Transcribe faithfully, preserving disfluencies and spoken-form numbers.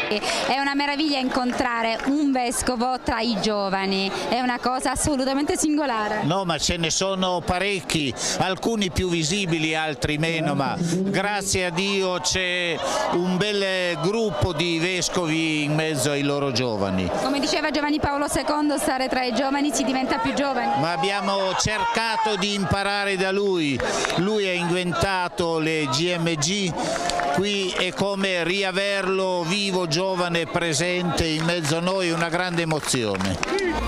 È una meraviglia incontrare un vescovo tra i giovani, è una cosa assolutamente singolare. No, ma ce ne sono parecchi, alcuni più visibili, altri meno, ma grazie a Dio c'è un bel gruppo di vescovi in mezzo ai loro giovani. Come diceva Giovanni Paolo secondo, stare tra i giovani si diventa più giovani. Ma abbiamo cercato di imparare da lui, lui ha inventato le G M G, qui è come riaverlo vivo, giovane, presente in mezzo a noi, una grande emozione.